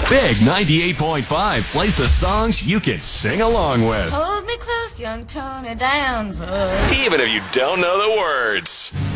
Big 98.5 plays the songs you can sing along with. Hold me close, young Tony Danza. Even if you don't know the words.